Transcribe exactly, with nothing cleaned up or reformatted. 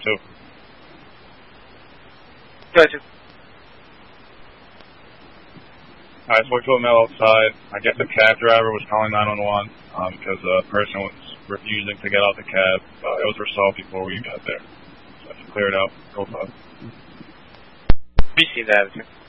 two. Gotcha. I spoke to a male outside. I guess the cab driver was calling nine one one um, because a person was refusing to get out the cab. Uh, it was resolved before we got there. So I can clear it out. Go for it. Appreciate that.